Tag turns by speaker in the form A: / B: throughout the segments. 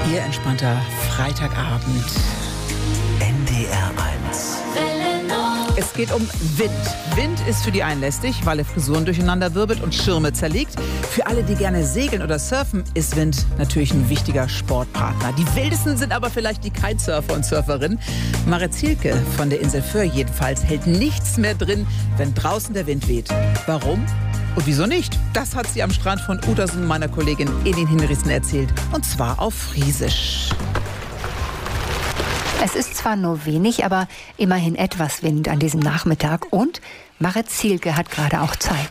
A: Ihr entspannter Freitagabend.
B: NDR 1.
A: Es geht um Wind. Wind ist für die einen lästig, weil er Frisuren durcheinander wirbelt und Schirme zerlegt. Für alle, die gerne segeln oder surfen, ist Wind natürlich ein wichtiger Sportpartner. Die wildesten sind aber vielleicht die Kitesurfer und Surferinnen. Marit Zielke von der Insel Föhr jedenfalls hält nichts mehr drin, wenn draußen der Wind weht. Warum? Und wieso nicht? Das hat sie am Strand von Utersen meiner Kollegin Elin Hinrichsen erzählt. Und zwar auf Friesisch.
C: Es ist zwar nur wenig, aber immerhin etwas Wind an diesem Nachmittag. Und Marit Zielke hat gerade auch Zeit.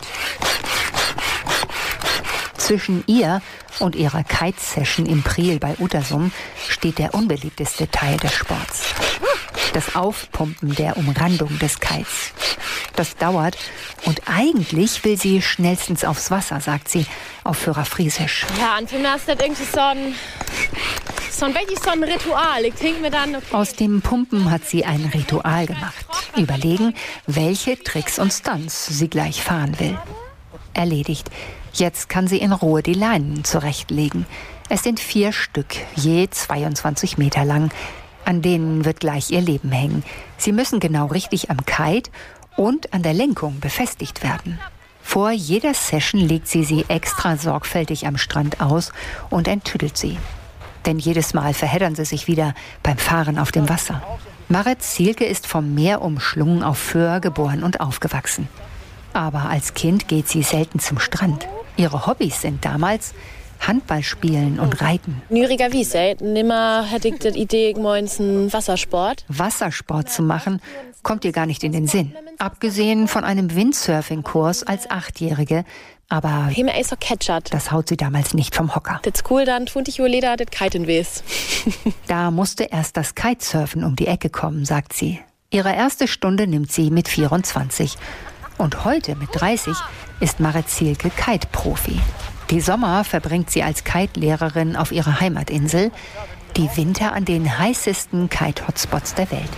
C: Zwischen ihr und ihrer Kite-Session im Priel bei Utersum steht der unbeliebteste Teil des Sports. Das Aufpumpen der Umrandung des Kites. Das dauert und eigentlich will sie schnellstens aufs Wasser, sagt sie auf Führerfriesisch.
D: Ja, und für mich ist das irgendwie so ein Ritual. Ich denke mir dann, okay.
C: Aus dem Pumpen hat sie ein Ritual gemacht. Überlegen, welche Tricks und Stunts sie gleich fahren will. Erledigt. Jetzt kann sie in Ruhe die Leinen zurechtlegen. Es sind 4 Stück, je 22 Meter lang. An denen wird gleich ihr Leben hängen. Sie müssen genau richtig am Kite und an der Lenkung befestigt werden. Vor jeder Session legt sie extra sorgfältig am Strand aus und enttüdelt sie. Denn jedes Mal verheddern sie sich wieder beim Fahren auf dem Wasser. Marit Zielke ist vom Meer umschlungen auf Föhr geboren und aufgewachsen. Aber als Kind geht sie selten zum Strand. Ihre Hobbys sind damals Handball spielen und reiten.
D: Nüriger Wiese, nimmer hätte ich die Idee, morgens einen Wassersport.
C: Wassersport zu machen, kommt ihr gar nicht in den Sinn. Abgesehen von einem Windsurfing-Kurs als 8-Jährige. Aber das haut sie damals nicht vom Hocker.
D: Das ist cool, dann 20 Uhr Leder, das Kiten weiß.
C: Da musste erst das Kitesurfen um die Ecke kommen, sagt sie. Ihre erste Stunde nimmt sie mit 24. Und heute mit 30 ist Marit Zielke Kite-Profi. Die Sommer verbringt sie als Kite-Lehrerin auf ihrer Heimatinsel, die Winter an den heißesten Kite-Hotspots der Welt.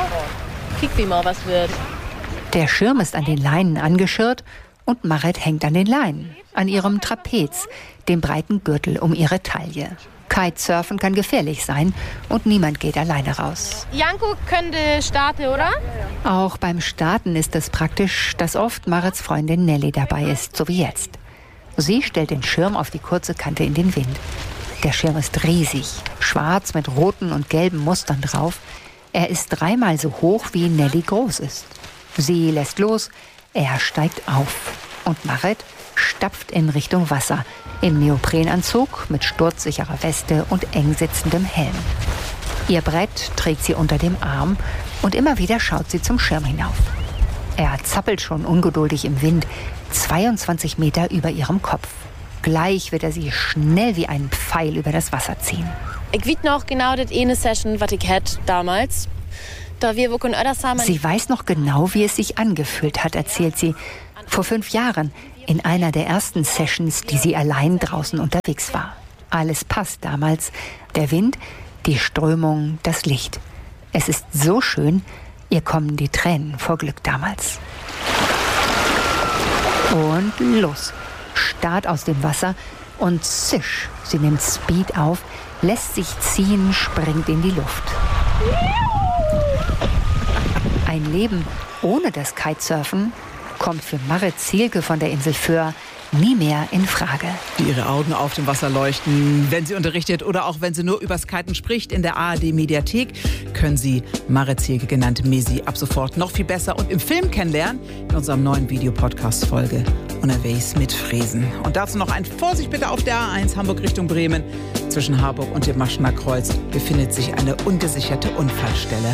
D: Kick, wie mal was wird.
C: Der Schirm ist an den Leinen angeschirrt und Marit hängt an den Leinen, an ihrem Trapez, dem breiten Gürtel um ihre Taille. Kitesurfen kann gefährlich sein und niemand geht alleine raus.
D: Janko könnte starten, oder?
C: Auch beim Starten ist es praktisch, dass oft Marits Freundin Nelly dabei ist, so wie jetzt. Sie stellt den Schirm auf die kurze Kante in den Wind. Der Schirm ist riesig, schwarz mit roten und gelben Mustern drauf. Er ist 3-mal so hoch, wie Nelly groß ist. Sie lässt los, er steigt auf. Und Marit stapft in Richtung Wasser, im Neoprenanzug mit sturzsicherer Weste und eng sitzendem Helm. Ihr Brett trägt sie unter dem Arm und immer wieder schaut sie zum Schirm hinauf. Er zappelt schon ungeduldig im Wind, 22 Meter über ihrem Kopf. Gleich wird er sie schnell wie einen Pfeil über das Wasser ziehen.
D: Ich weiß noch genau das eine Session, was ich hatte damals. Da wir wohl
C: Sie weiß noch genau, wie es sich angefühlt hat, erzählt sie. Vor 5 Jahren, in einer der ersten Sessions, die sie allein draußen unterwegs war. Alles passt damals. Der Wind, die Strömung, das Licht. Es ist so schön, ihr kommen die Tränen vor Glück damals. Und los. Start aus dem Wasser und zisch. Sie nimmt Speed auf, lässt sich ziehen, springt in die Luft. Ein Leben ohne das Kitesurfen kommt für Marit Zielke von der Insel Föhr nie mehr in Frage.
A: Wie ihre Augen auf dem Wasser leuchten, wenn sie unterrichtet oder auch wenn sie nur übers Kiten spricht. In der ARD-Mediathek können Sie Marit Zielke, genannt Mesi, ab sofort noch viel besser und im Film kennenlernen in unserem neuen Videopodcast-Folge Unterwegs mit Friesen. Und dazu noch ein Vorsicht bitte auf der A1 Hamburg Richtung Bremen. Zwischen Harburg und dem Maschener Kreuz befindet sich eine ungesicherte Unfallstelle.